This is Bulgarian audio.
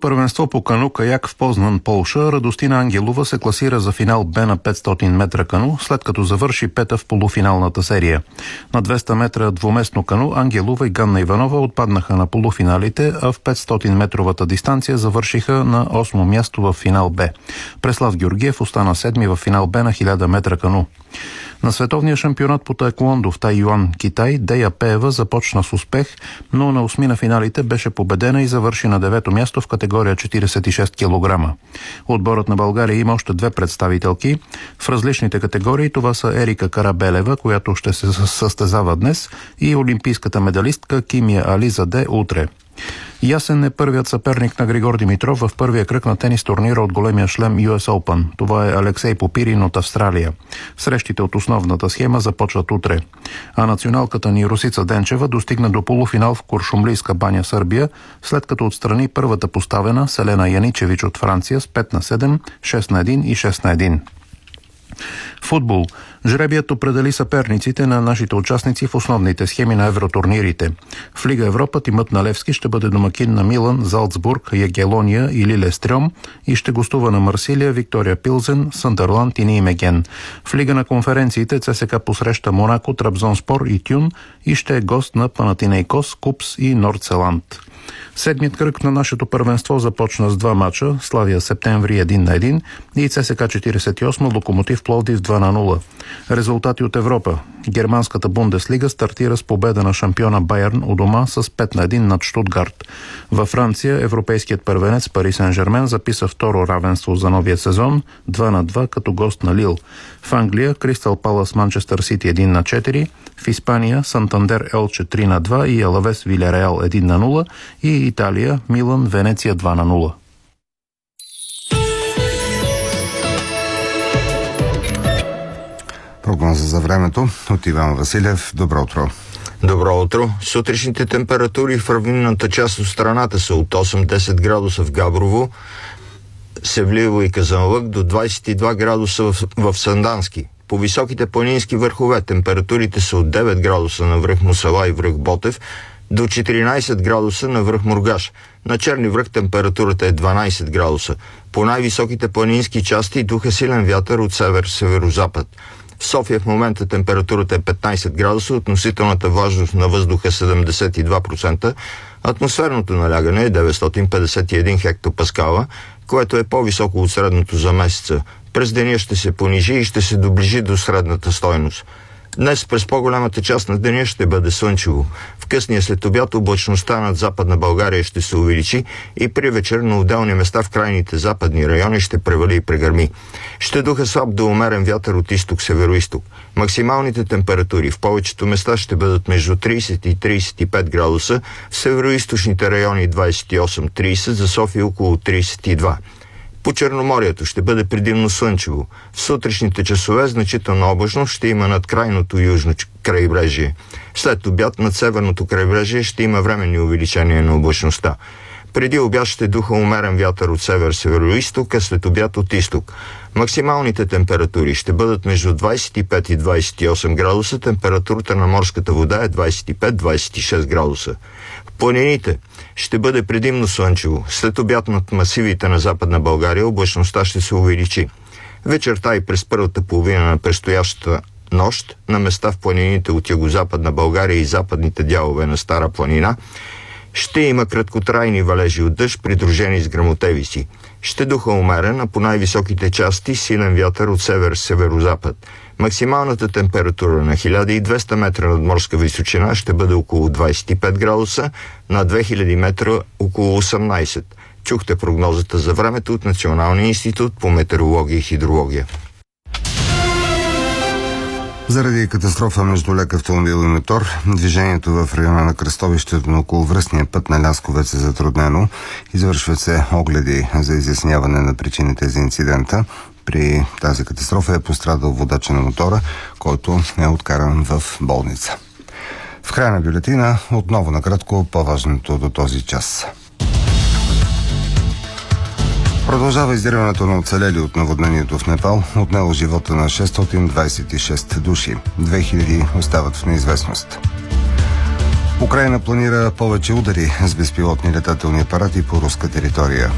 първенство по кану-каяк в Познан, Полша, Радостина Ангелова се класира за финал Б на 500 метра кану, след като завърши пета в полуфиналната серия. На 200 метра двуместно кану Ангелова и Ганна Иванова отпаднаха на полуфиналите, а в 500 метровата дистанция завършиха на 8 място в финал Б. Преслав Георгиев остана седми в финал Б на 1000 метра кану. На световния шампионат по таеквондо в Тайюан, Китай, Дея Пеева започна с успех, но на осмина финалите беше победена и завърши на 9-то място в категория 46 кг. Отборът на България има още две представителки. В различните категории това са Ерика Карабелева, която ще се състезава днес, и олимпийската медалистка Кимия Ализаде утре. Ясен е първият съперник на Григор Димитров в първия кръг на тенис турнира от големия шлем US Open. Това е Алексей Попирин от Австралия. Срещите от основната схема започват утре. А националката ни Русица Денчева достигна до полуфинал в Куршумлийска баня, Сърбия, след като отстрани първата поставена Селена Яничевич от Франция с 5-7, 6-1 и 6-1. Футбол. Жребият определи съперниците на нашите участници в основните схеми на евротурнирите. В Лига Европа тимът на Левски ще бъде домакин на Милан, Залцбург, Ягелония и Лилестрьом и ще гостува на Марсилия, Виктория Пилзен, Съндърланд и Нимеген. В Лига на конференциите ЦСКА посреща Монако, Трабзонспор и Тюн и ще е гост на Панатинейкос, Купс и Нордселанд. Седмият кръг на нашето първенство започна с два мача: Славия Септември 1-1 и ЦСКА 48 Локомотив Пловдив 2-0. Резултати от Европа. Германската Бундеслига стартира с победа на шампиона Байерн у дома с 5-1 над Штутгарт. Във Франция европейският първенец Пари Сен-Жермен записа второ равенство за новия сезон 2-2 като гост на Лил. В Англия Кристал Палас Манчестър Сити 1-4, в Испания Сантандер Елче 3-2 и Алавес Вилереал 1-0 и Италия Милан Венеция 2-0. Прогноза за времето от Иван Василев. Добро утро. Добро утро. Сутрешните температури в равнинната част от страната са от 8-10 градуса в Габрово, Севлиево и Казанлък до 22 градуса в Сандански. По високите планински върхове температурите са от 9 градуса на връх Мусала и връх Ботев до 14 градуса на връх Мургаш. На Черни връх температурата е 12 градуса. По най-високите планински части духа силен вятър от север-северозапад. В София в момента температурата е 15 градуса, относителната влажност на въздуха е 72%, атмосферното налягане е 951 хектопаскала, което е по-високо от средното за месеца. През деня ще се понижи и ще се доближи до средната стойност. Днес през по-голямата част на деня ще бъде слънчево. В късния следобед облачността над Западна България ще се увеличи и при вечер на отделни места в крайните западни райони ще превали и прегърми. Ще духа слаб до умерен вятър от изток-североизток. Максималните температури в повечето места ще бъдат между 30 и 35 градуса, в североизточните райони 28-30, за София около 32. По Черноморието ще бъде предимно слънчево. В сутрешните часове значителна облачност ще има над крайното южно крайбрежие. След обяд над северното крайбрежие ще има временни увеличения на облачността. Преди обяд ще духа умерен вятър от север-североизток, а след обяд от изток. Максималните температури ще бъдат между 25 и 28 градуса, температурата на морската вода е 25-26 градуса. В планините ще бъде предимно слънчево. След обяд над масивите на Западна България облачността ще се увеличи. Вечерта и през първата половина на предстоящата нощ на места в планините от югозападна България и западните дялове на Стара планина ще има краткотрайни валежи от дъжд, придружени с гръмотевици. Ще духа умерен, а по най-високите части силен вятър от север-северозапад. Максималната температура на 1200 метра над морска височина ще бъде около 25 градуса, на 2000 метра около 18. Чухте прогнозата за времето от Националния институт по метеорология и хидрология. Заради катастрофа между лек автомобил и мотор, движението в района на кръстовището на околовръстния път на Лясковец е затруднено. Извършват се огледи за изясняване на причините за инцидента. При тази катастрофа е пострадал водача на мотора, който е откаран в болница. В края на бюлетина отново накратко по-важното до този час. Продължава издирването на оцелели от наводнението в Непал. Отнело живота на 626 души. 2000 остават в неизвестност. Украйна планира повече удари с безпилотни летателни апарати по руска територия.